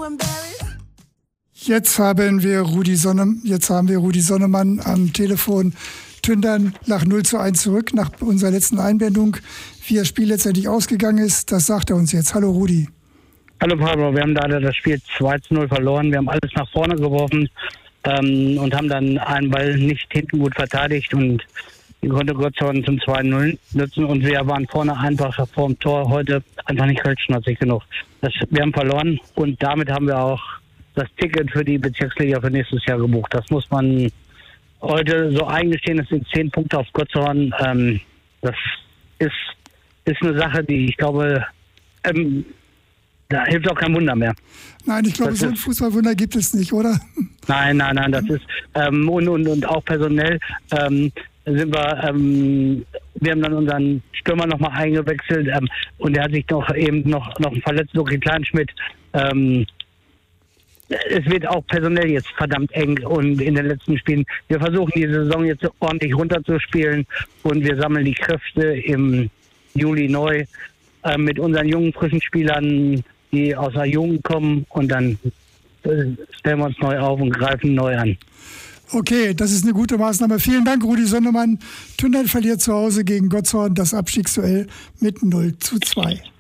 Jetzt haben wir Rudi Sonnemann am Telefon. Tündern lag 0:1 zurück nach unserer letzten Einblendung. Wie das Spiel letztendlich ausgegangen ist, das sagt er uns jetzt. Hallo Rudi. Hallo Pablo, wir haben leider das Spiel 2:0 verloren. Wir haben alles nach vorne geworfen und haben dann einen Ball nicht hinten gut verteidigt und konnte Gottshorn zum 2:0 nutzen und wir waren vorne einfach vor dem Tor heute einfach nicht kaltschnäuzig genug. Wir haben verloren und damit haben wir auch das Ticket für die Bezirksliga für nächstes Jahr gebucht. Das muss man heute so eingestehen. Es sind 10 Punkte auf Gottshorn. Das ist eine Sache, die ich glaube, da hilft auch kein Wunder mehr. Nein, ich glaube, so ein Fußballwunder gibt es nicht, oder? Nein, das ist und auch personell sind wir haben dann unseren Stürmer nochmal eingewechselt und der hat sich noch verletzt, Luki Kleinschmidt. Es wird auch personell jetzt verdammt eng und in den letzten Spielen. Wir versuchen die Saison jetzt ordentlich runterzuspielen und wir sammeln die Kräfte im Juli neu mit unseren jungen, frischen Spielern, die aus der Jugend kommen und dann stellen wir uns neu auf und greifen neu an. Okay, das ist eine gute Maßnahme. Vielen Dank, Rudi Sonnemann. Tündern verliert zu Hause gegen Gottshorn das Abstiegsduell mit 0:2.